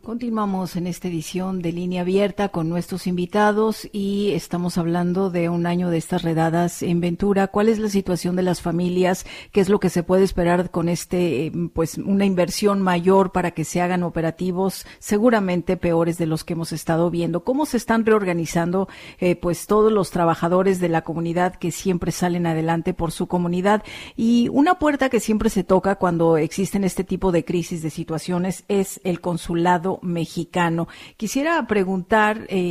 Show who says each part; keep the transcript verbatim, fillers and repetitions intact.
Speaker 1: Continuamos en esta edición de Línea Abierta con nuestros invitados y estamos hablando de un año de estas redadas en Ventura. ¿Cuál es la situación de las familias? ¿Qué es lo que se puede esperar con este, pues, una inversión mayor para que se hagan operativos seguramente peores de los que hemos estado viendo? ¿Cómo se están reorganizando, eh, pues, todos los trabajadores de la comunidad que siempre salen adelante por su comunidad? Y una puerta que siempre se toca cuando existen este tipo de crisis, de situaciones, es el consulado mexicano. Quisiera preguntar, eh,